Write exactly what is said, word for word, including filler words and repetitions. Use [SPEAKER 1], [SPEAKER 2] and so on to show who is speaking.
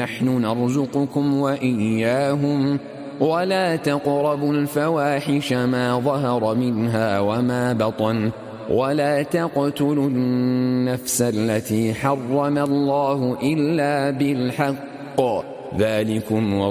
[SPEAKER 1] نحن نرزقكم وإياهم ولا تقربوا الفواحش ما ظهر منها وما بطن ولا تقتلوا النفس التي حرم الله إلا بالحق ذلكم